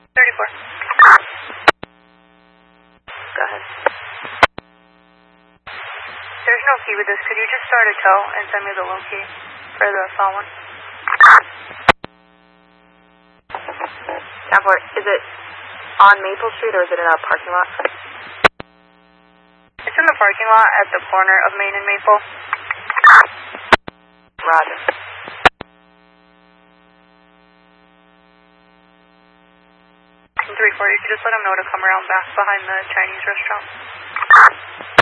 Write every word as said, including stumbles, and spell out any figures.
thirty-four. Go ahead. There's no key with this. Could you just start a tow and send me the loan key for the phone one? ten four, is it on Maple Street or is it in a parking lot? It's in the parking lot at the corner of Main and Maple. Roger. three four, you could just let him know to come around back behind the Chinese restaurant.